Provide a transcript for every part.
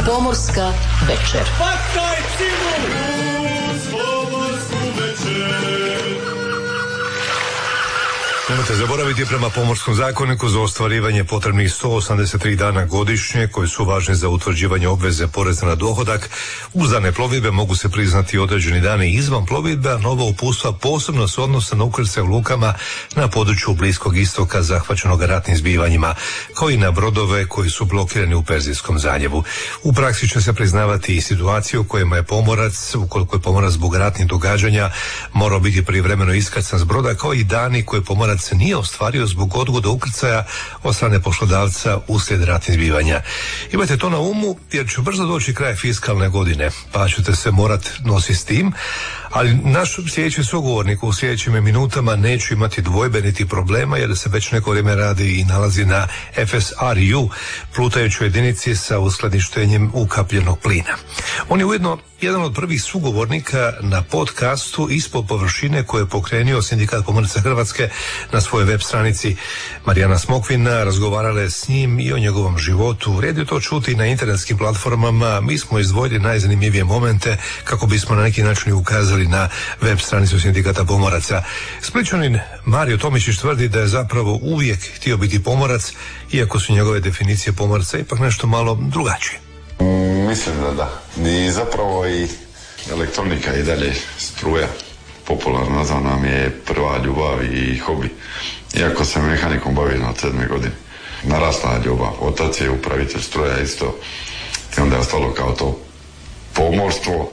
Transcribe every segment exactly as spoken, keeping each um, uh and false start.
Pomorska večer. Nemojte zaboraviti, prema Pomorskom zakoniku za ostvarivanje potrebnih sto osamdeset tri dana godišnje koji su važni za utvrđivanje obveze poreza na dohodak, uz dane plovidbe mogu se priznati određeni dani izvan plovidbe, a nova uputstva posebno se odnose na ukrcaj u lukama na području Bliskog istoka zahvaćenog ratnim zbivanjima, kao i na brodove koji su blokirani u Perzijskom zaljevu. U praksi će se priznavati i situacije u kojima je pomorac, ukoliko je pomorac zbog ratnih događanja morao biti privremeno iskrcan s broda, kao i dani koje pomorac se nije ostvario zbog odgode ukrcaja od strane poslodavca uslijed ratnih zbivanja. Imajte to na umu, jer će brzo doći kraj fiskalne godine, pa ćete se morati nositi s tim, ali naš sljedeći sugovornik u sljedećim minutama neće imati dvojbe niti problema, jer se već neko vrijeme radi i nalazi na F S R U, plutajućoj jedinici sa uskladištenjem ukapljenog plina. On je ujedno jedan od prvih sugovornika na podcastu Ispod površine koje je pokrenio Sindikat pomoraca Hrvatske na svojoj web stranici. Marijana Smokvina razgovarala je s njim i o njegovom životu. Vrijedi je to čuti na internetskim platformama. Mi smo izdvojili najzanimljivije momente kako bismo na neki način ukazali na web stranicu Sindikata pomoraca. Splićanin Mario Tomišić tvrdi da je zapravo uvijek htio biti pomorac, iako su njegove definicije pomorca ipak nešto malo drugačije. Mislim da da. I zapravo i elektronika i dalje struja, popularno nazvana, nam je prva ljubav i hobi. Iako se mehanikom bavim od sedme godine. Narasla ljubav. Otac je upravitelj stroja isto. I onda je ostalo kao to pomorstvo.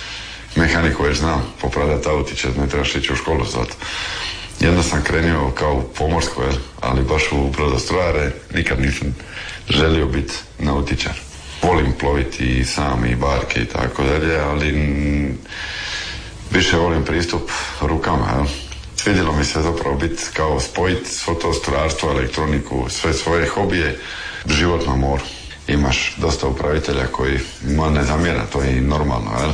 Mehaniku već znam, popravljati autiće, ne trebaš ići u školu zato. Jedno sam krenio kao pomorsko, ali baš u brodostrojare nikad nisam želio biti nautičar. Volim ploviti i sam i barke i tako dalje, ali više volim pristup rukama. Jel? Svidjelo mi se zapravo biti kao spojiti svo to strojarstvo, elektroniku, sve svoje hobije, život na moru. Imaš dosta upravitelja koji ma ne zamjera, to je i normalno. Jel?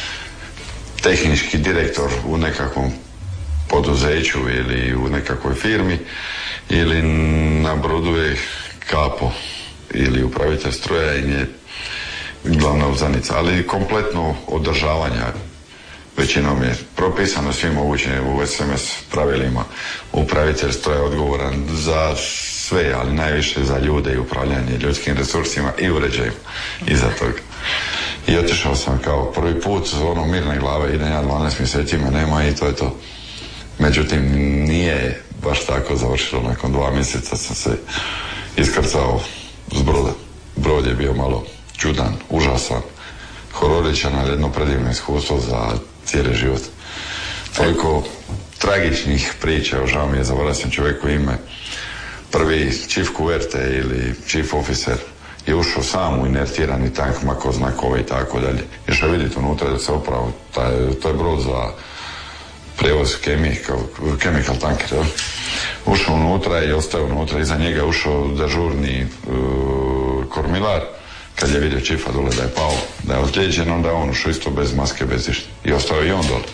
Tehnički direktor u nekakvom poduzeću ili u nekakvoj firmi ili na brodu je kapo ili upravitelj stroja im je glavna uzanica, ali kompletno održavanja većinom je propisano svim mogućim u S M S pravilima. Upravitelj stroja je odgovoran za sve, ali najviše za ljude i upravljanje ljudskim resursima i uređajima iza toga. I otišao sam kao prvi put s ono mirne glave, idem ja dvanaest mjeseci me nema i to je to. Međutim, nije baš tako završilo. Nakon dva mjeseca sam se iskrcao s broda. Brod je bio malo čudan, užasan, hororičan, ali jedno predivno iskustvo za cijeli život. Toliko tragičnih priča, žao mi je, zaboravio sam čovjeku ime. Prvi chief kuverte ili chief officer je ušao sam u inertirani tank, mako znakove i tako dalje. Išao vidjeti unutra da se opravo, to je brod za prijevoz chemical, chemical tanker, jel? Ušao unutra i ostao unutra, iza njega je ušao dežurni uh, kormilar, kad je vidio čifa dole da je pao, da je ozlijeđen, onda je on ušao isto bez maske, bez išta. I ostao i on dole.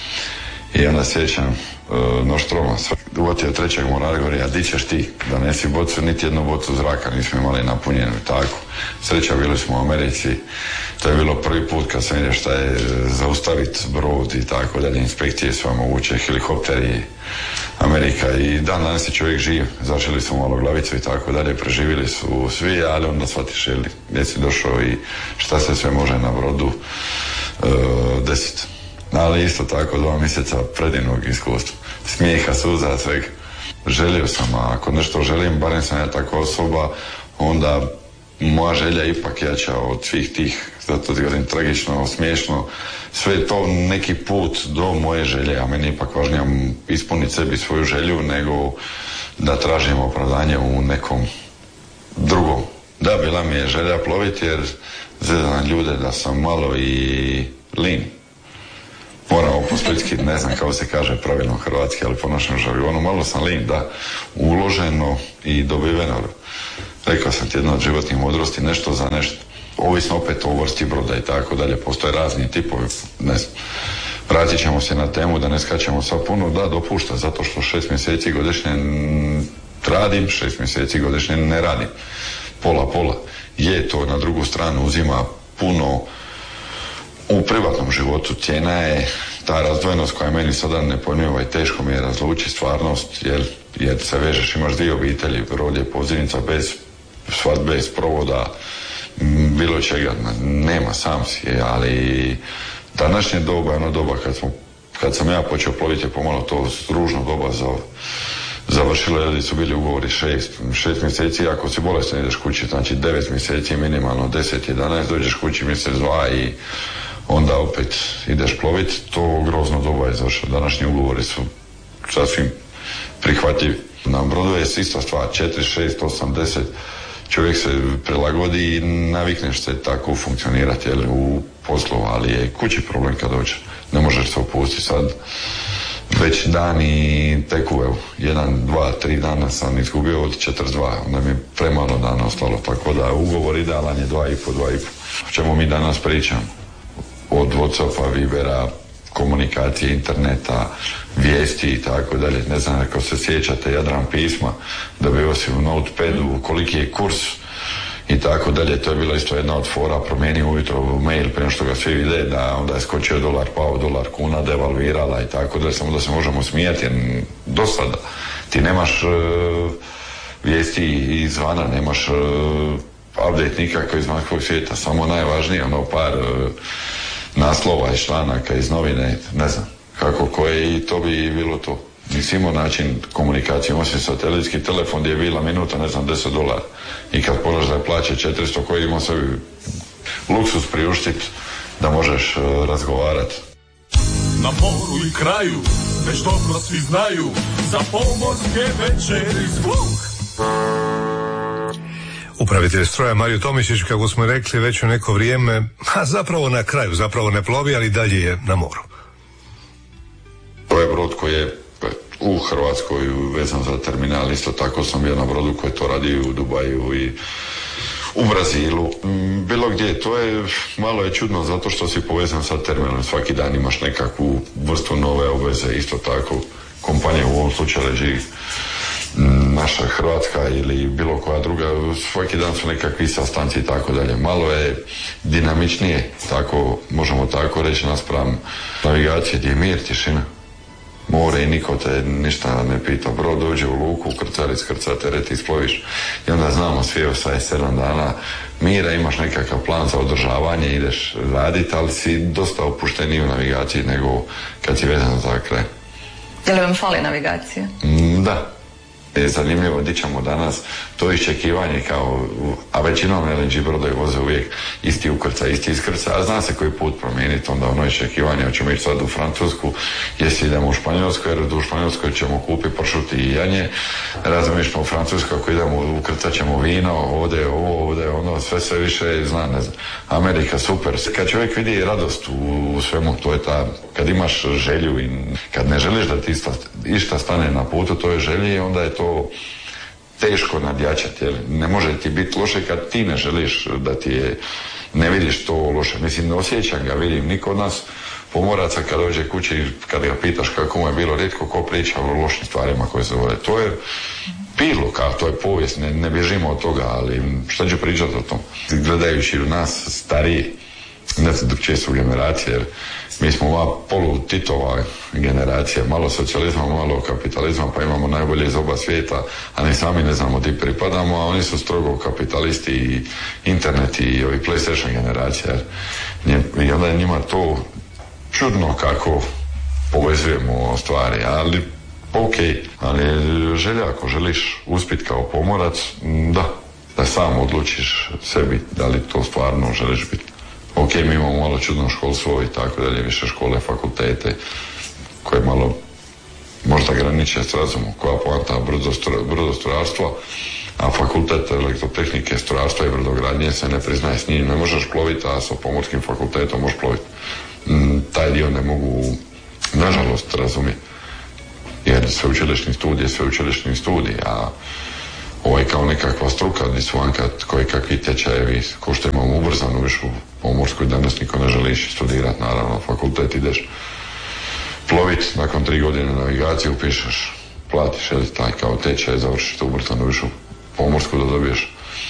I onda sjećam uh, noštroma, uvotio trećeg morala, govori, a di ćeš ti, da nesi bocu, niti jednu bocu zraka nismo imali napunjenu i tako. Sreća, bili smo u Americi, to je bilo prvi put kad sam vidio šta je zaustaviti brod i tako dalje, inspekcije sve moguće, helikopteri, Amerika, i dan danas je čovjek živ, začeli smo malo glavicu i tako dalje, preživjeli su svi, ali onda shvatiš jeli, gdje si došao i šta se sve može na brodu uh, desiti. Ali isto tako dva mjeseca predivnog iskustva, smijeha, suza, svega. Želio sam, a ako nešto želim, barem sam ja takva osoba, onda moja želja je ipak jača od svih tih, zato ti govorim, tragično, smiješno, sve to neki put do moje želje, a meni je ipak važnije ispuniti sebi svoju želju nego da tražim opravdanje u nekom drugom. Da, bila mi je želja ploviti jer zezam ljude da sam malo i lin. Moramo po splitski, ne znam kako se kaže pravilno hrvatski, ali po našem žargonu, malo sam lin, da, uloženo i dobiveno. Rekao sam ti, jedna od životnih mudrosti, nešto za nešto. Ovisno opet o vrsti broda i tako dalje, postoje razni tipovi, ne znam. Vratit ćemo se na temu da ne skačemo sa puno, da, dopušta, zato što šest mjeseci godišnje radim, šest mjeseci godišnje ne radim. pola pola. Je to na drugu stranu uzima puno u privatnom životu. Cijena je ta razdvojenost koja meni sada nepojmljiva i teško mi je razlučiti stvarnost, jer, jer se vežeš, imaš dvije obitelji, rolje, pozivnica, bez svadbe, bez provoda, bilo čega, nema, sam si je, ali današnje doba je ono doba kad, smo, kad sam ja počeo ploviti je pomalo to ružno doba za završilo, ljudi su bili ugovori šest, šest mjeseci, ako si bolestan ideš kući, znači devet mjeseci minimalno, deset, jedanaest, dođeš kući mjesec, dva i onda opet ideš ploviti, to grozno doba je završilo. Današnji ugovori su sasvim prihvatljivi. Na brodu je ista stvar, četiri, šest, osam, deset, čovjek se prilagodi i navikneš se tako funkcionirati jel, u poslu, ali je kući problem kad dođe. Ne možeš se opustiti sad. Već dan i teku, evo, jedan, dva, tri dana sam izgubio od četrdeset dva, onda mi je premalo dana ostalo, tako da ugovor idealan je dva i po, dva i po. O čemu mi danas pričamo? Od WhatsAppa, Vibera, komunikacije, interneta, vijesti i tako dalje. Ne znam, ako se sjećate Jadran pisma, da bi si u notepadu koliki je kurs i tako dalje. To je bila isto jedna od fora, promijenio ujutro mail prema što ga svi vide, da onda je skočio dolar, pao dolar, kuna devalvirala i tako dalje, samo da se možemo smijati, jer do sada ti nemaš uh, vijesti izvana, nemaš uh, update nikako iz vanjskog svijeta, samo najvažnije, ono par uh, naslova i članaka iz novine, ne znam kako koje, i to bi bilo to. Nisi imao način komunikacije, osim satelitski telefon gdje je bila minuta, ne znam, deset dolara. I kad polaš da je plaće četiristo, koji imao sebi luksus priuštiti da možeš uh, razgovarati. Na moru i kraju, već dobro svi znaju, za pomorske večeri zvuk. Upravitelj stroja Mario Tomišić, kako smo rekli, već u neko vrijeme, a zapravo na kraju, zapravo ne plovi, ali dalje je na moru. To je brod koji je u Hrvatskoj vezan za terminal, isto tako sam bio na brodu koji to radi u Dubaju i u Brazilu, bilo gdje. To je malo je čudno zato što si povezan sa terminalom, svaki dan imaš nekakvu vrstu nove obveze, isto tako kompanija u ovom slučaju leži naša Hrvatska ili bilo koja druga, svaki dan su nekakvi sastanci i tako dalje. Malo je dinamičnije, tako možemo tako reći, naspram navigacije gdje je mir, tišina, more i niko te ništa ne pita. Brod dođe u luku, krcar, iskrca, teret, isploviš i onda znamo svi ostaje sedam dana mira, imaš nekakav plan za održavanje, ideš raditi, ali si dosta opušteniji u navigaciji nego kad si vezan za kraj. Je li vam fali navigacija? Mm, da. Je zanimljivo, di ćemo danas, to iščekivanje kao, a većinom L N G brodovi voze uvijek isti ukrca, isti iskrca, a zna se koji put promijeniti, onda ono iščekivanje, hoćemo ići sad u Francusku, jesi idemo u Španjolsku, jer u Španjolskoj ćemo kupiti pršuti i janje, razumiješ, u Francusku ako idemo ukrcat ćemo vino, ovdje je ovo, ovdje je ono, sve sve više, zna, ne znam, Amerika super. Kad čovjek vidi radost u, u svemu, to je ta, kad imaš želju i kad ne želiš da ti ista, išta stane na putu, to je želji, onda je to teško nadjačati, jer ne može ti biti loše kad ti ne želiš da ti je, ne vidiš to loše. Mislim, ne osjećam ga, vidim, niko od nas pomoraca kad dođe kući, kad ga pitaš kako mu je bilo, rijetko ko priča o lošim stvarima koje se vode. To je bilo kao, to je povijest, ne, ne bježimo od toga, ali šta ću pričati o tom? Gledajući u nas stariji, ne znam dok će su generacije, jer mi smo ova polu-Titova generacija, malo socijalizma, malo kapitalizma, pa imamo najbolje iz oba svijeta, a ni sami ne znamo di pripadamo, a oni su strogo kapitalisti i internet i ovi PlayStation generacija. I onda je njima to čudno kako povezujemo stvari, ali ok, ali želja, ako želiš uspjeti kao pomorac, da, da sam odlučiš sebi da li to stvarno želiš biti. Ok, mi imamo malo čudno školstvo i tako dalje, više škole, fakultete, koje malo možda graniče s razumom, koja poanta brodostrojarstva, a fakultet elektrotehnike, strojarstva i brodogradnje se ne priznaje, s njim ne možeš ploviti, a sa pomorskim fakultetom možeš ploviti. Mm, taj dio ne mogu, nažalost, razumjeti, jer sveučilišni studij, sveučilišni studij, a ovo je kao nekakva struka gdje su vankat koje kakvi tečajevi, ko što imamo ubrzanu višu pomorsku i danas niko ne želi ići studirati, naravno, fakultet ideš plovit, nakon tri godine navigaciju upišeš, platiš, jel, taj kao tečaj, završiš tu ubrzanu višu pomorsku da dobiješ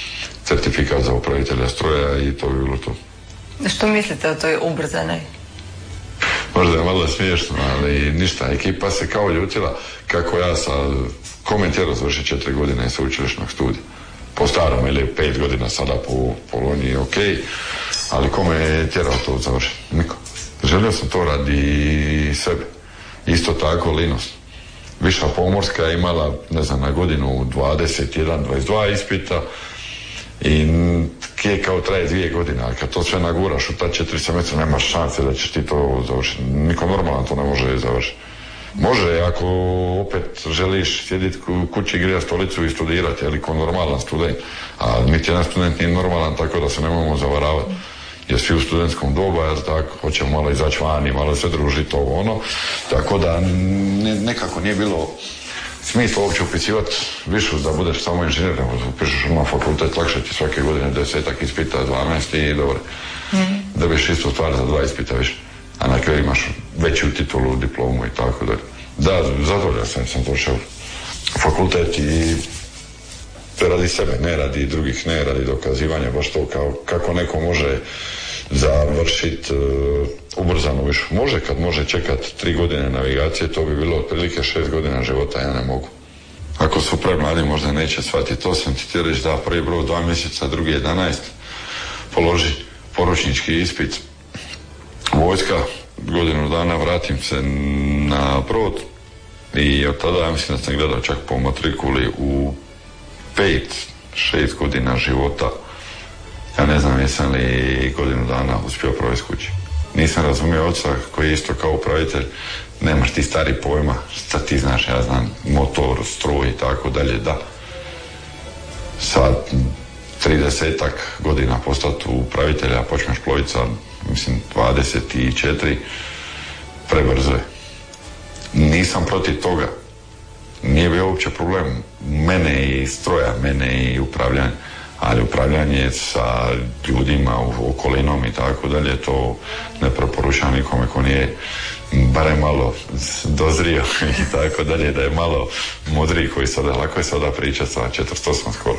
certifikat za upravitelja stroja i to bi bilo to. Što mislite o toj ubrzanoj? Možda je malo smiješno, ali ništa. Ekipa se kao ljutila kako ja sa komentirao završi četiri godine sveučilišnog studija. Po starom ili pet godina sada po Poloniji, ok, ali kome je tjerao to završiti? Niko. Želio sam to radi sebe. Isto tako Linus. Viša pomorska je imala, ne znam, na godinu dvadeset jedan dvadeset dva ispita i kje kao traje dvije godine, ali kad to sve naguraš u ta četiri semestra nemaš šanse da ćeš ti to završiti. Niko normalan to ne može završiti. Može, ako opet želiš sjediti kući, grijati stolicu i studirati, ali ko normalan student. A niti jedan student nije normalan, tako da se ne možemo zavaravati. Jer svi u studentskom dobu, jer tako, hoćemo malo izaći vani, malo se družiti, ovo ono. Tako da ne, nekako nije bilo smisla uopće upisivati višu da budeš samo inženjer, upišeš na fakultet, lakše ti svake godine desetak ispita, dvanaest i dobro. Mm. Dobiš istu stvar za dva ispita više. A na kraju imaš veću titulu, diplomu i tako dalje. Da, zadovoljan sam, sam došao u fakultet i radi sebe, ne radi drugih, ne radi dokazivanja, baš to kao kako neko može završiti uh, ubrzano višu. Može kad može čekati tri godine navigacije, to bi bilo otprilike šest godina života, ja ne mogu. Ako su premladi možda neće shvatiti, to sam ti htio reći da prvi broj dva mjeseca, drugi jedanaest, položi poručnički ispit. Vojska, godinu dana vratim se na brod i od tada ja mislim da sam gledao čak po matrikuli u pet, šest godina života. Ja ne znam jesam li godinu dana uspio provesti kući. Nisam razumio oca koji je isto kao upravitelj, nemaš ti stari pojma, šta ti znaš, ja znam, motor, struj i tako dalje, da. Sad, tridesetak godina postati upravitelja, počneš ploviti sa, mislim, dvadeset četiri, prebrzo je. Nisam protiv toga. Nije bio uopće problem mene i stroja, mene i upravljanje, ali upravljanje sa ljudima, u okolinom i tako dalje, to ne preporučam nikome ko nije barem malo dozrio i tako dalje, da je malo mudriji koji sada, lako je sada pričati sa četiristo osam skoro.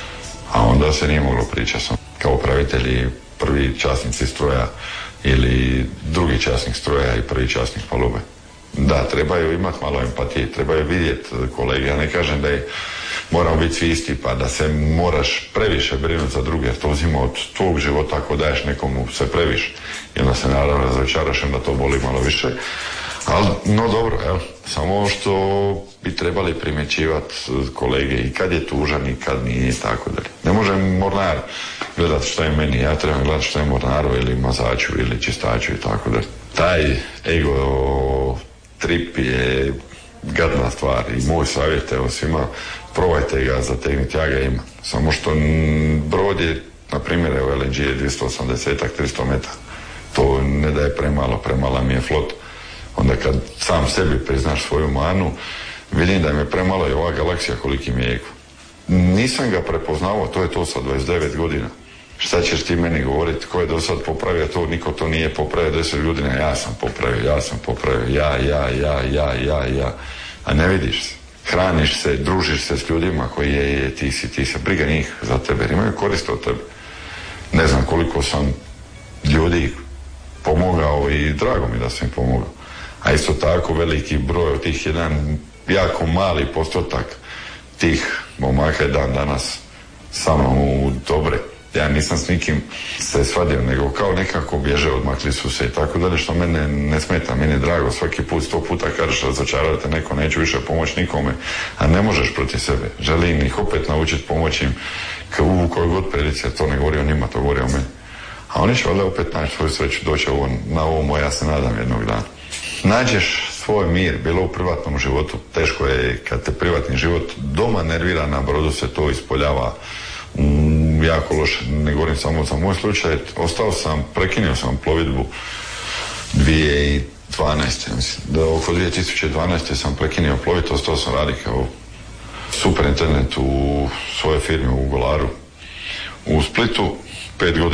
A onda se nije moglo pričati kao upravitelji, prvi časnici stroja ili drugi časnik stroja i prvi časnik palube. Da, trebaju imati malo empatije, trebaju vidjeti kolege. Ja ne kažem da je moramo biti svi isti, pa da se moraš previše brinuti za druge, jer to uzima od tvog života ako daješ nekomu se previše. I onda se naravno razočaraš, onda to boli malo više. Ali, no dobro, evo, samo što bi trebali primjećivati kolege i kad je tužan i kad nije i tako dalje. Ne može mornar gledati što je meni, ja trebam gledati što je mornaru ili mazaču ili čistaču i tako dalje. Taj ego trip je gadna stvar i moj savjet, evo svima, probajte ga zategniti, ja ga imam. Samo što brod je, na primjer, evo L N G je dvjesto osamdeset tristo metara. To ne da je premalo, premala mi je flota. Onda kad sam sebi priznaš svoju manu, vidim da mi je premalo i ova galaksija koliki mi je ego. Nisam ga prepoznavao, to je to sa dvadeset devet godina. Šta ćeš ti meni govoriti, ko je do sad popravio to, niko to nije popravio deset godina, ja sam popravio, ja sam popravio, ja, ja, ja, ja, ja, ja. A ne vidiš se. Hraniš se, družiš se s ljudima koji je, je, ti si, ti se, briga njih za tebe, jer imaju koriste od tebe. Ne znam koliko sam ljudi pomogao i drago mi da sam im pomogao. A isto tako veliki broj od tih, jedan jako mali postotak tih momaka je dan danas samo u dobre. Ja nisam s nikim se svadio, nego kao nekako bježe, odmakli su se i tako dalje, što mene ne smeta, meni je drago, svaki put, sto puta kažeš razočarati neko, neću više pomoći nikome, a ne možeš protiv sebe. Želim ih opet naučiti pomoći im u kojoj god prilici, to ne govori o njima, to govori o meni. A oni će valjda opet naći svoju sreću, doći ovo, na ovo, ja se nadam jednog dana. Nađeš svoj mir, bilo u privatnom životu, teško je kad te privatni život doma nervira, na brodu se to ispoljava mm, jako loše, ne govorim samo za moj slučaj. Ostao sam, prekinuo sam plovidbu dvije tisuće dvanaeste. Mislim, da oko dvije tisuće dvanaeste sam prekinuo ploviti, ostao sam raditi kao superintendent u svojoj firmi u Golaru u Splitu, pet godina.